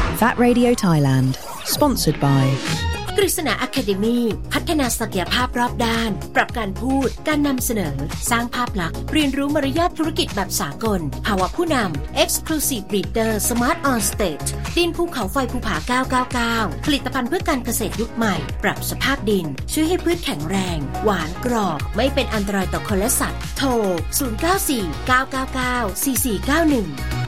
That Radio Thailand Sponsored by กฤษณา Academy พัฒนาศักยภาพรอบด้านปรับการพูดการนำเสนอสร้างภาพลักษณ์เรียนรู้มารยาทธุรกิจแบบสากลภาวะผู้นำ Exclusive Leader Smart on Stage ดินภูเขาไฟภูผา999ผลิตภัณฑ์เพื่อการเกษตรยุคใหม่ปรับสภาพดินช่วยให้พืชแข็งแรงหวานกรอบไม่เป็นอันตรายต่อคนและสัตว์โทร0949994491